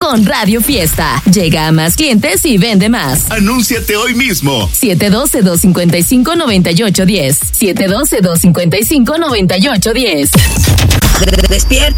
con Radio Fiesta. Llega a más clientes y vende más. Anúnciate hoy mismo. 712-255-9810. 712-255-9810. Despierta.